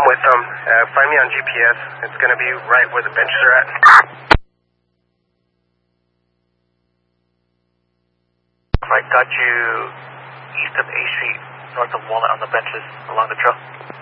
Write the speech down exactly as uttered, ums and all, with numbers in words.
with them. Uh, find me on G P S. It's going to be right where the benches are at. I got you east of A Street, north of Walnut on the benches along the trail.